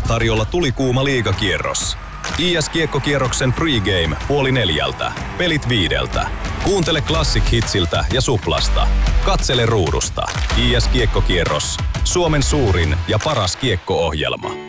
tarjolla tulikuuma liigakierros. IS-kiekkokierroksen pregame 3:30. Pelit 5:00. Kuuntele Classic Hitsiltä ja Suplasta. Katsele ruudusta. IS-kiekkokierros. Suomen suurin ja paras kiekko-ohjelma.